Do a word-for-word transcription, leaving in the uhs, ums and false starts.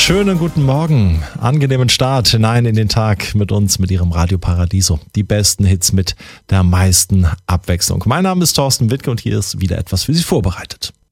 Schönen guten Morgen, angenehmen Start hinein in den Tag mit uns, mit Ihrem Radio Paradiso. Die besten Hits mit der meisten Abwechslung. Mein Name ist Thorsten Wittke und hier ist wieder etwas für Sie vorbereitet.